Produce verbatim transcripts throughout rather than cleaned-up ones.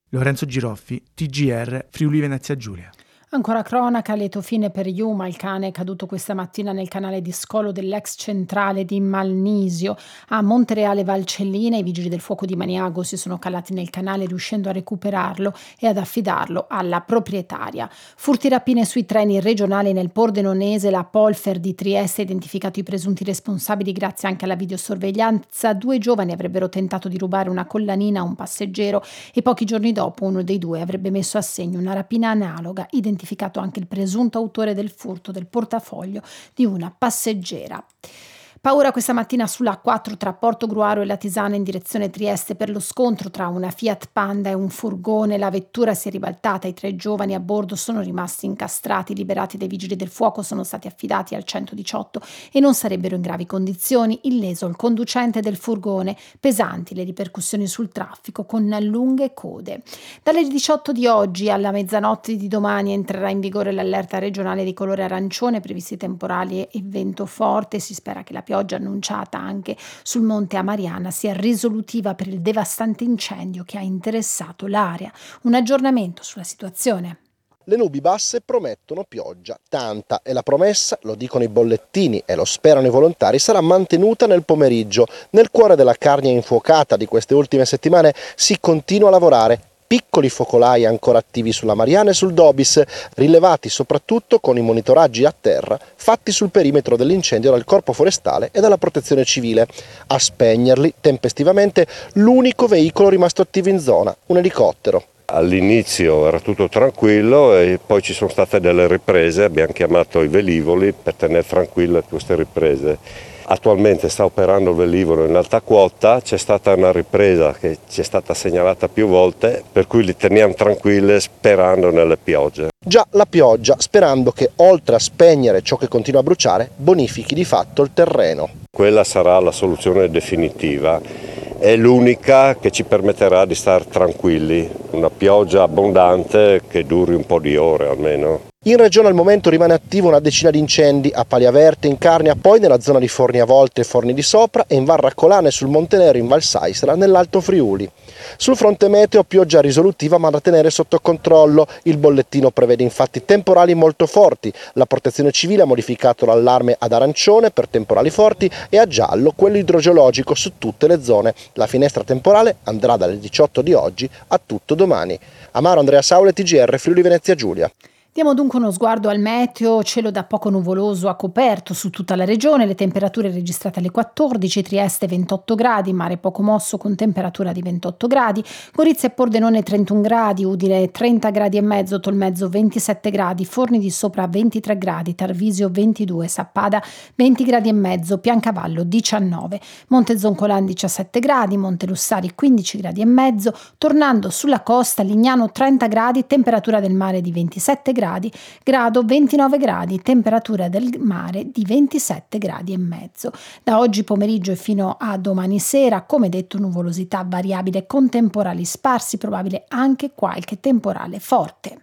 Lorenzo Giroffi, T G R, Friuli Venezia Giulia. Ancora cronaca, lieto fine per Yuma, il cane è caduto questa mattina nel canale di scolo dell'ex centrale di Malnisio. A Montereale Valcellina i vigili del fuoco di Maniago si sono calati nel canale riuscendo a recuperarlo e ad affidarlo alla proprietaria. Furti rapine sui treni regionali nel Pordenonese, la Polfer di Trieste ha identificato i presunti responsabili grazie anche alla videosorveglianza. Due giovani avrebbero tentato di rubare una collanina a un passeggero e pochi giorni dopo uno dei due avrebbe messo a segno una rapina analoga, identificata identificato anche il presunto autore del furto del portafoglio di una passeggera. Paura questa mattina sulla A quattro tra Portogruaro e Latisana in direzione Trieste per lo scontro tra una Fiat Panda e un furgone. La vettura si è ribaltata, i tre giovani a bordo sono rimasti incastrati, liberati dai vigili del fuoco, sono stati affidati al centodiciotto e non sarebbero in gravi condizioni. Illeso il conducente del furgone, pesanti le ripercussioni sul traffico con lunghe code. Dalle diciotto di oggi alla mezzanotte di domani entrerà in vigore l'allerta regionale di colore arancione, previsti temporali e vento forte. Si spera che la pioggia annunciata anche sul Monte Amariana sia risolutiva per il devastante incendio che ha interessato l'area. Un aggiornamento sulla situazione. Le nubi basse promettono pioggia, tanta, e la promessa, lo dicono i bollettini e lo sperano i volontari, sarà mantenuta nel pomeriggio. Nel cuore della carnia infuocata di queste ultime settimane si continua a lavorare. Piccoli focolai ancora attivi sulla Mariana e sul Dobis, rilevati soprattutto con i monitoraggi a terra fatti sul perimetro dell'incendio dal Corpo Forestale e dalla Protezione Civile. A spegnerli tempestivamente l'unico veicolo rimasto attivo in zona, un elicottero. All'inizio era tutto tranquillo e poi ci sono state delle riprese, abbiamo chiamato i velivoli per tenere tranquille queste riprese. Attualmente sta operando il velivolo in alta quota, c'è stata una ripresa che ci è stata segnalata più volte, per cui li teniamo tranquille sperando nelle piogge. Già la pioggia, sperando che oltre a spegnere ciò che continua a bruciare, bonifichi di fatto il terreno. Quella sarà la soluzione definitiva, è l'unica che ci permetterà di stare tranquilli, una pioggia abbondante che duri un po' di ore almeno. In regione al momento rimane attiva una decina di incendi a Paliaverte, in Carnia, poi nella zona di Forni a Volte e Forni di Sopra e in Varracolana e sul Monte Nero in Val Saisra nell'Alto Friuli. Sul fronte meteo pioggia risolutiva ma da tenere sotto controllo. Il bollettino prevede infatti temporali molto forti. La Protezione Civile ha modificato l'allarme ad arancione per temporali forti e a giallo quello idrogeologico su tutte le zone. La finestra temporale andrà dalle diciotto di oggi a tutto domani. Amaro Andrea Saule, T G R, Friuli Venezia Giulia. Diamo dunque uno sguardo al meteo, cielo da poco nuvoloso a coperto su tutta la regione, le temperature registrate alle quattordici, Trieste ventotto gradi, mare poco mosso con temperatura di ventotto gradi, Gorizia e Pordenone trentuno gradi, Udine trenta gradi e mezzo, Tolmezzo ventisette gradi, Forni di Sopra ventitré gradi, Tarvisio ventidue, Sappada venti gradi e mezzo, Piancavallo diciannove, Montezoncolan diciassette gradi, Montelussari quindici gradi e mezzo, tornando sulla costa Lignano trenta gradi, temperatura del mare di ventisette gradi, Grado ventinove gradi, temperatura del mare di ventisette gradi e mezzo. Da oggi pomeriggio e fino a domani sera, come detto, nuvolosità variabile con temporali sparsi, probabile anche qualche temporale forte.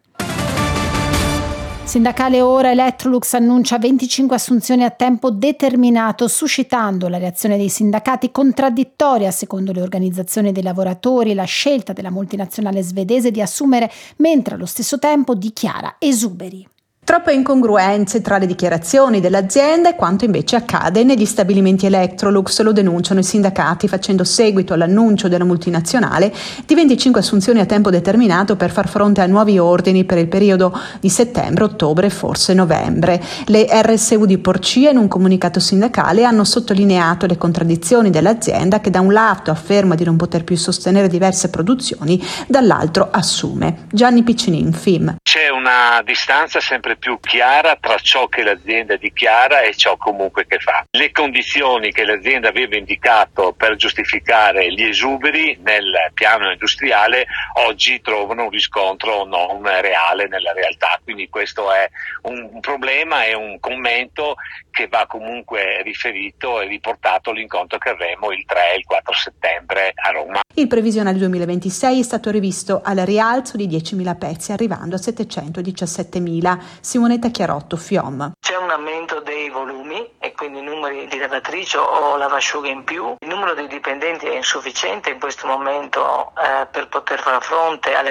Sindacale ora, Electrolux annuncia venticinque assunzioni a tempo determinato, suscitando la reazione dei sindacati contraddittoria. Secondo le organizzazioni dei lavoratori, la scelta della multinazionale svedese di assumere mentre allo stesso tempo dichiara esuberi. Troppe incongruenze tra le dichiarazioni dell'azienda e quanto invece accade negli stabilimenti Electrolux, lo denunciano i sindacati facendo seguito all'annuncio della multinazionale di venticinque assunzioni a tempo determinato per far fronte a nuovi ordini per il periodo di settembre, ottobre e forse novembre. Le R S U di Porcia in un comunicato sindacale hanno sottolineato le contraddizioni dell'azienda che da un lato afferma di non poter più sostenere diverse produzioni, dall'altro assume. Gianni Piccinin, F I M. C'è una distanza sempre più chiara tra ciò che l'azienda dichiara e ciò comunque che fa. Le condizioni che l'azienda aveva indicato per giustificare gli esuberi nel piano industriale oggi trovano un riscontro non reale nella realtà, quindi questo è un problema e un commento che va comunque riferito e riportato all'incontro che avremo il tre e il quattro settembre a Roma. Il previsionale duemilaventisei è stato rivisto al rialzo di diecimila pezzi, arrivando a settecentodiciassettemila. Simonetta Chiarotto, F I O M. C'è un aumento dei volumi e quindi numeri di lavatrici o lavasciughe in più. Il numero dei dipendenti è insufficiente in questo momento eh, per poter far fronte alle